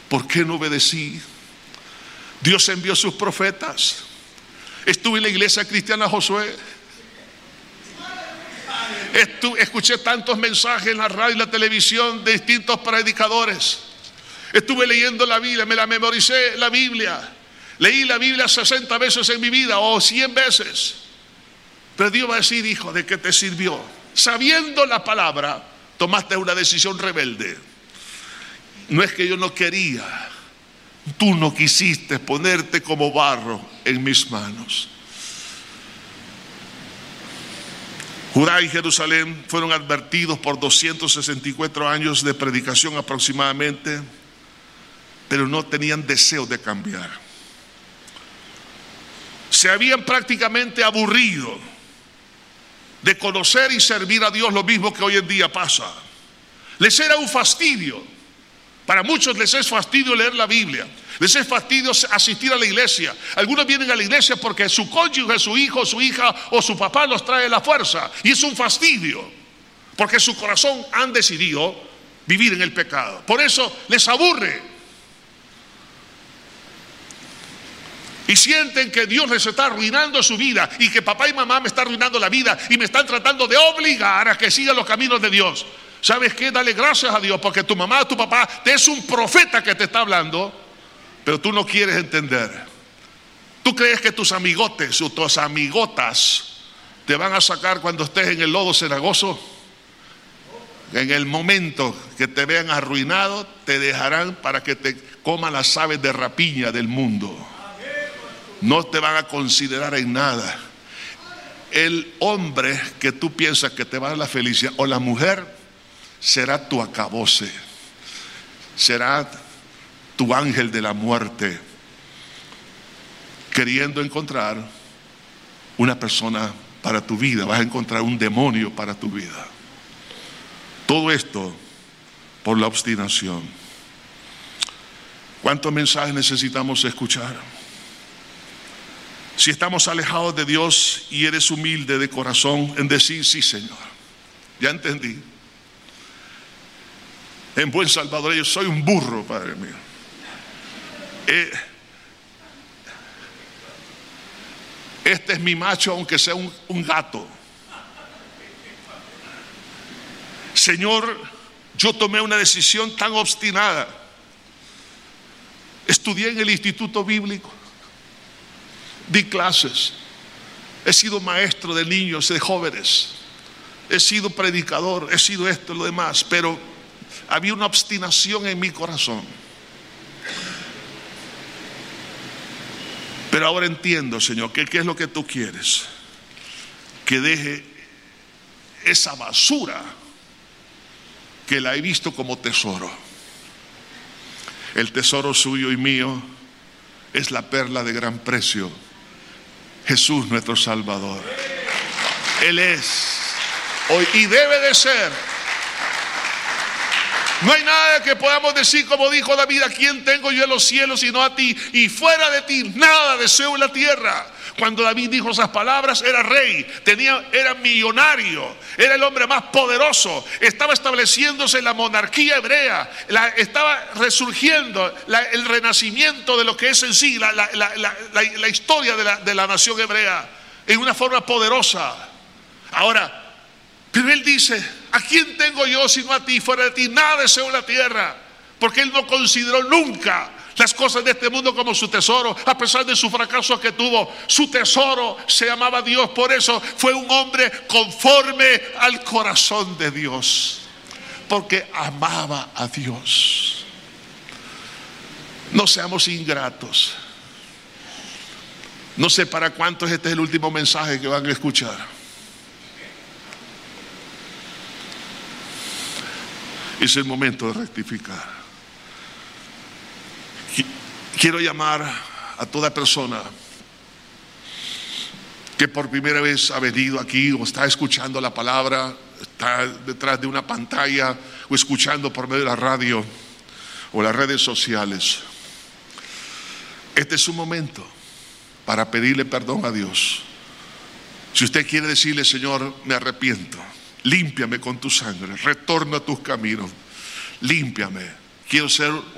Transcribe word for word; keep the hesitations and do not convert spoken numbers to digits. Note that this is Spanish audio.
¿Por qué no obedecí? Dios envió sus profetas. Estuve en la iglesia cristiana Josué. Estuve, escuché tantos mensajes en la radio y la televisión de distintos predicadores. Estuve leyendo la Biblia, me la memoricé la Biblia. Leí la Biblia sesenta veces en mi vida o cien veces. Pero Dios va a decir, hijo, ¿de qué te sirvió? Sabiendo la palabra, tomaste una decisión rebelde. No es que yo no quería, tú no quisiste ponerte como barro en mis manos. Judá y Jerusalén fueron advertidos por doscientos sesenta y cuatro años de predicación aproximadamente, pero no tenían deseo de cambiar. Se habían prácticamente aburrido de conocer y servir a Dios, lo mismo que hoy en día pasa. Les era un fastidio. Para muchos les es fastidio leer la Biblia, les es fastidio asistir a la iglesia. Algunos vienen a la iglesia porque su cónyuge, su hijo, su hija o su papá los trae a la fuerza, y es un fastidio porque su corazón han decidido vivir en el pecado. Por eso les aburre y sienten que Dios les está arruinando su vida y que papá y mamá me están arruinando la vida y me están tratando de obligar a que siga los caminos de Dios. ¿Sabes qué? Dale gracias a Dios porque tu mamá o tu papá te es un profeta que te está hablando, pero tú no quieres entender. Tú crees que tus amigotes o tus amigotas te van a sacar cuando estés en el lodo cenagoso. En el momento que te vean arruinado, te dejarán para que te coman las aves de rapiña del mundo. No te van a considerar en nada. El hombre que tú piensas que te va a dar la felicidad, o la mujer, será tu acabose, será tu ángel de la muerte, queriendo encontrar una persona para tu vida. Vas a encontrar un demonio para tu vida. Todo esto por la obstinación. ¿Cuántos mensajes necesitamos escuchar? Si estamos alejados de Dios y eres humilde de corazón en decir, sí, Señor, ya entendí. En buen salvadoreño, soy un burro, Padre mío. Eh, este es mi macho, aunque sea un, un gato. Señor, yo tomé una decisión tan obstinada. Estudié en el instituto bíblico, di clases, he sido maestro de niños, de jóvenes, he sido predicador, he sido esto y lo demás, pero había una obstinación en mi corazón. Pero ahora entiendo, Señor, que qué es lo que tú quieres. Que deje esa basura que la he visto como tesoro. El tesoro suyo y mío es la perla de gran precio, Jesús nuestro Salvador. Él es hoy y debe de ser. No hay nada que podamos decir como dijo David: ¿a quién tengo yo en los cielos sino a ti? Y fuera de ti nada deseo en la tierra. Cuando David dijo esas palabras, era rey, tenía, era millonario, era el hombre más poderoso, estaba estableciéndose la monarquía hebrea, la, estaba resurgiendo la, el renacimiento de lo que es en sí la, la, la, la, la, la historia de la, de la nación hebrea en una forma poderosa. Ahora, pero él dice: ¿a quién tengo yo sino a ti? Fuera de ti nada deseo en la tierra. Porque él no consideró nunca las cosas de este mundo como su tesoro, a pesar de su fracaso que tuvo. Su tesoro se llamaba Dios. Por eso fue un hombre conforme al corazón de Dios, porque amaba a Dios. No seamos ingratos. No sé para cuántos este es el último mensaje que van a escuchar. Es el momento de rectificar. Quiero llamar a toda persona que por primera vez ha venido aquí o está escuchando la palabra, está detrás de una pantalla o escuchando por medio de la radio o las redes sociales. Este es su momento para pedirle perdón a Dios. Si usted quiere decirle: Señor, me arrepiento, límpiame con tu sangre, retorno a tus caminos, límpiame, quiero ser